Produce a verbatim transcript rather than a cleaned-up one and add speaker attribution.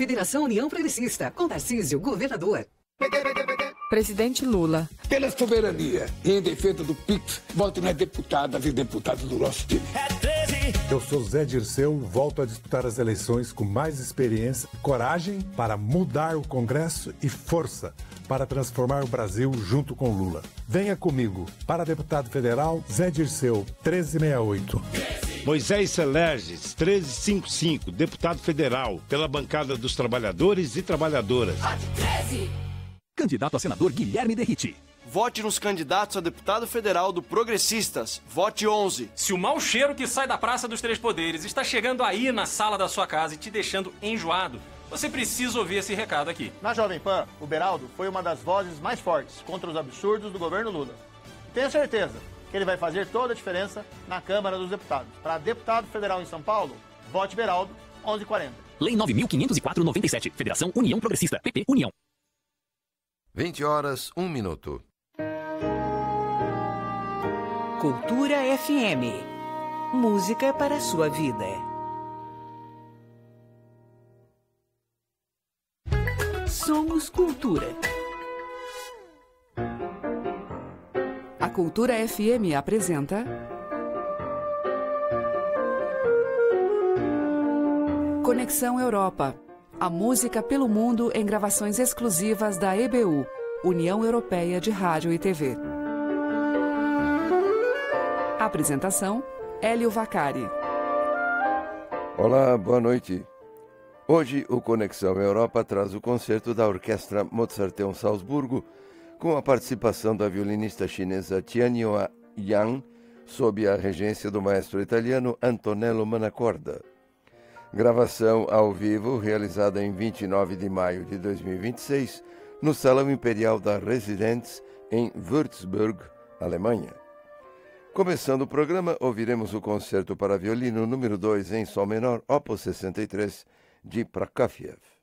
Speaker 1: Federação União Progressista, com Tarcísio, governador.
Speaker 2: Presidente Lula.
Speaker 3: Pela soberania e em defesa do Pix, vote nas deputadas e deputados do nosso time.
Speaker 4: Eu sou Zé Dirceu, volto a disputar as eleições com mais experiência, coragem para mudar o Congresso e força para transformar o Brasil junto com Lula. Venha comigo. Para deputado federal, Zé Dirceu, treze sessenta e oito.
Speaker 5: Moisés Selerges, treze cinquenta e cinco, deputado federal, pela bancada dos trabalhadores e trabalhadoras.
Speaker 6: Candidato a senador Guilherme Derriti.
Speaker 7: Vote nos candidatos a deputado federal do Progressistas. Vote onze.
Speaker 8: Se o mau cheiro que sai da Praça dos Três Poderes está chegando aí na sala da sua casa e te deixando enjoado, você precisa ouvir esse recado aqui.
Speaker 9: Na Jovem Pan, o Beraldo foi uma das vozes mais fortes contra os absurdos do governo Lula. Tenho certeza que ele vai fazer toda a diferença na Câmara dos Deputados. Para deputado federal em São Paulo, vote Beraldo, onze e quarenta.
Speaker 6: Lei nove mil quinhentos e quatro, noventa e sete. Federação União Progressista. P P União.
Speaker 10: vinte horas, um minuto.
Speaker 11: Cultura F M. Música para a sua vida. Somos Cultura.
Speaker 2: A Cultura F M apresenta Conexão Europa. A música pelo mundo em gravações exclusivas da E B U, União Europeia de Rádio e T V. Apresentação, Hélio Vacari.
Speaker 12: Olá, boa noite. Hoje o Conexão Europa traz o concerto da Orquestra Mozarteum Salzburgo, com a participação da violinista chinesa Tianhua Yang, sob a regência do maestro italiano Antonello Manacorda. Gravação ao vivo realizada em vinte e nove de maio de dois mil e vinte e seis, no Salão Imperial da Residenz, em Würzburg, Alemanha. Começando o programa, ouviremos o concerto para violino número dois em sol menor, opus sessenta e três, de Prokofiev.